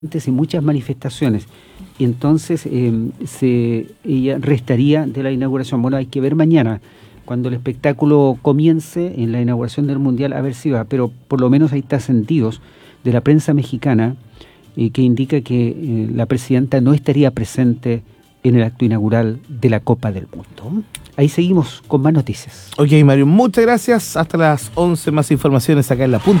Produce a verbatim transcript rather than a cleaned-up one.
y muchas manifestaciones. Y entonces eh, se, ella restaría de la inauguración. Bueno, hay que ver mañana, cuando el espectáculo comience en la inauguración del Mundial, a ver si va, pero por lo menos hay trascendidos de la prensa mexicana eh, que indica que eh, la presidenta no estaría presente en el acto inaugural de la Copa del Mundo. Ahí seguimos con más noticias. Ok, Mario, muchas gracias. Hasta las once, más informaciones acá en La Punta.